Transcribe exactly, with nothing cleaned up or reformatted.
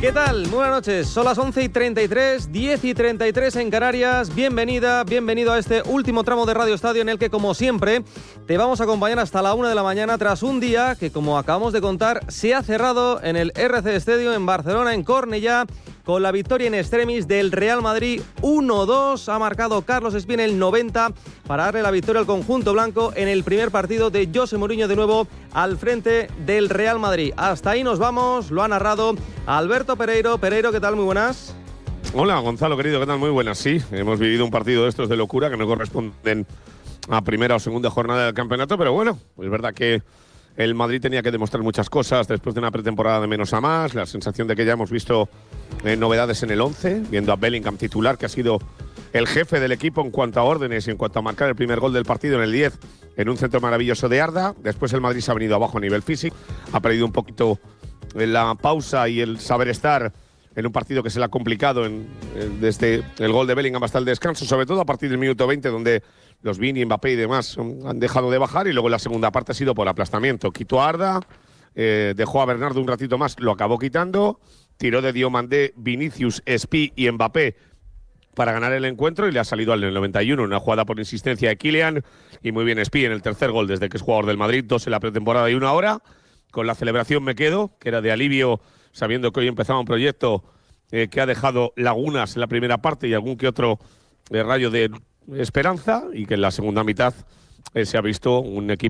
¿Qué tal? Muy buenas noches, son las once y treinta y tres, diez y treinta y tres en Canarias. Bienvenida, bienvenido a este último tramo de Radio Estadio en el que, como siempre, te vamos a acompañar hasta la una de la mañana tras un día que, como acabamos de contar, se ha cerrado en el R C Stadium en Barcelona, en Cornellà, con la victoria in extremis del Real Madrid uno dos. Ha marcado Carlos Espina el noventa para darle la victoria al conjunto blanco en el primer partido de José Mourinho de nuevo al frente del Real Madrid. Hasta ahí nos vamos, lo ha narrado Alberto Pereiro. Pereiro, ¿qué tal? Muy buenas. Hola, Gonzalo, querido, ¿qué tal? Muy buenas. Sí, hemos vivido un partido de estos de locura que no corresponden a primera o segunda jornada del campeonato, pero bueno, es verdad que el Madrid tenía que demostrar muchas cosas después de una pretemporada de menos a más, la sensación de que ya hemos visto eh, novedades en el once, viendo a Bellingham titular, que ha sido el jefe del equipo en cuanto a órdenes y en cuanto a marcar el primer gol del partido en el diez, en un centro maravilloso de Arda. Después el Madrid se ha venido abajo a nivel físico, ha perdido un poquito la pausa y el saber estar en un partido que se le ha complicado en, en, desde el gol de Bellingham hasta el descanso, sobre todo a partir del minuto veinte, donde los Vini, Mbappé y demás han dejado de bajar, y luego la segunda parte ha sido por aplastamiento. Quitó a Arda, eh, dejó a Bernardo un ratito más, lo acabó quitando, tiró de Diomandé, Vinicius, Espi y Mbappé para ganar el encuentro, y le ha salido al noventa y uno, una jugada por insistencia de Kylian, y muy bien Espi en el tercer gol desde que es jugador del Madrid, dos en la pretemporada y una ahora. Con la celebración me quedo, que era de alivio, sabiendo que hoy empezaba un proyecto eh, que ha dejado lagunas en la primera parte y algún que otro eh, rayo de esperanza, y que en la segunda mitad eh, se ha visto un equipo